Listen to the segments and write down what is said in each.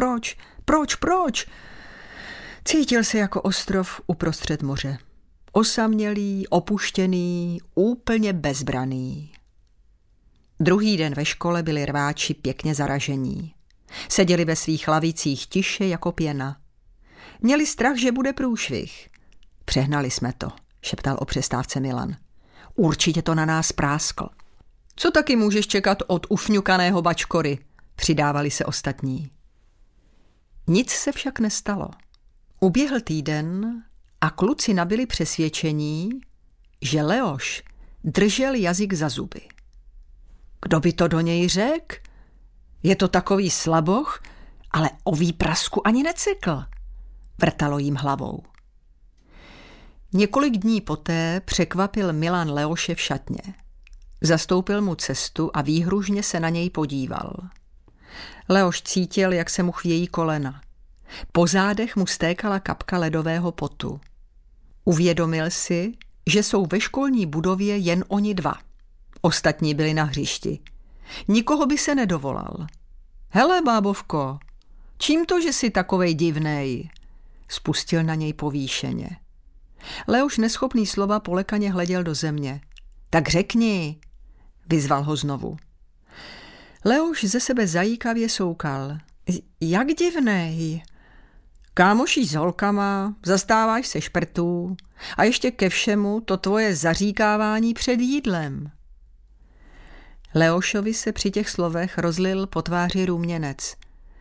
Proč? Cítil se jako ostrov uprostřed moře. Osamělý, opuštěný, úplně bezbraný. Druhý den ve škole byli rváči pěkně zaražení. Seděli ve svých lavicích tiše jako pěna. Měli strach, že bude průšvih. Přehnali jsme to, šeptal o přestávce Milan. Určitě to na nás práskl. Co taky můžeš čekat od ufňukaného bačkory? Přidávali se ostatní. Nic se však nestalo. Uběhl týden a kluci nabyli přesvědčení, že Leoš držel jazyk za zuby. Kdo by to do něj řekl? Je to takový slaboch, ale o výprasku ani necykl. Vrtalo jim hlavou. Několik dní poté překvapil Milan Leoše v šatně. Zastoupil mu cestu a výhružně se na něj podíval. Leoš cítil, jak se mu chvějí kolena. Po zádech mu stékala kapka ledového potu. Uvědomil si, že jsou ve školní budově jen oni dva. Ostatní byli na hřišti. Nikoho by se nedovolal. Hele, bábovko, čím to, že jsi takovej divnej? Spustil na něj povýšeně. Leoš neschopný slova polekaně hleděl do země. Tak řekni, vyzval ho znovu. Leoš ze sebe zajíkavě soukal. Jak divnej? Kámošíš s holkama, zastáváš se šprtů a ještě ke všemu to tvoje zaříkávání před jídlem. Leošovi se při těch slovech rozlil po tváři růměnec.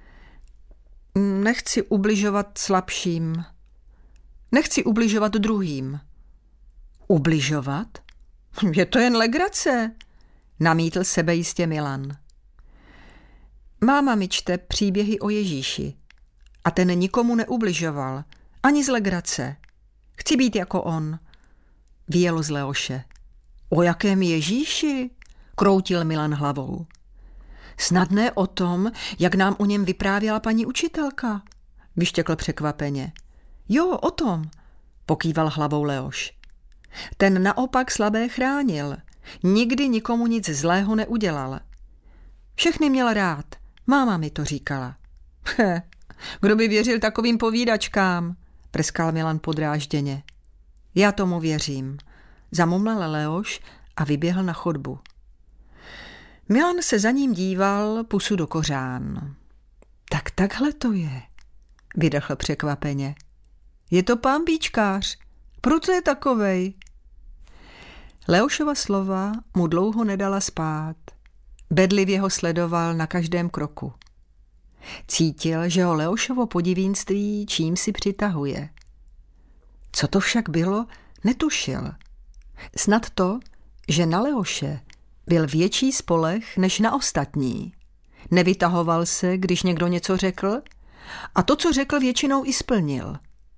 Nechci ubližovat slabším. Nechci ubližovat druhým. Ubližovat? Je to jen legrace, namítl sebejistě Milan. Máma mi čte příběhy o Ježíši a ten nikomu neubližoval, ani z legrace. Chci být jako on, vyjelo z Leoše. O jakém Ježíši? Kroutil Milan hlavou. Snad ne o tom, jak nám o něm vyprávěla paní učitelka, vyštěkl překvapeně. Jo, o tom, pokýval hlavou Leoš. Ten naopak slabé chránil, nikdy nikomu nic zlého neudělal. Všechny měl rád, máma mi to říkala. Kdo by věřil takovým povídačkám, prskal Milan podrážděně. Já tomu věřím, zamumlal Leoš a vyběhl na chodbu. Milan se za ním díval pusu do kořán. Tak takhle to je, vydechl překvapeně. Je to pánbíčkář, proto je takovej. Leošova slova mu dlouho nedala spát. Bedlivě ho sledoval na každém kroku. Cítil, že ho Leošovo podivínství čím si přitahuje. Co to však bylo, netušil. Snad to, že na Leoše byl větší spoleh než na ostatní. Nevytahoval se, když někdo něco řekl, a to, co řekl, většinou i splnil.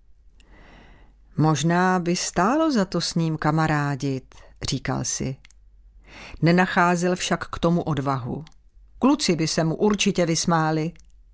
Možná by stálo za to s ním kamarádit, říkal si. Nenacházel však k tomu odvahu. Kluci by se mu určitě vysmáli.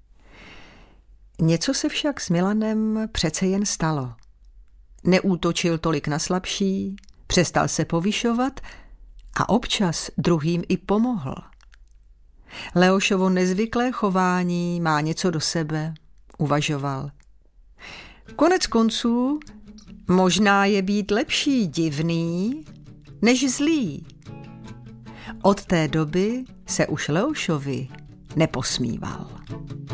Něco se však s Milanem přece jen stalo. Neútočil tolik na slabší, přestal se povyšovat a občas druhým i pomohl. Leošovo nezvyklé chování má něco do sebe, uvažoval. Konec konců možná je být lepší divný než zlý. Od té doby se už Leošovi neposmíval.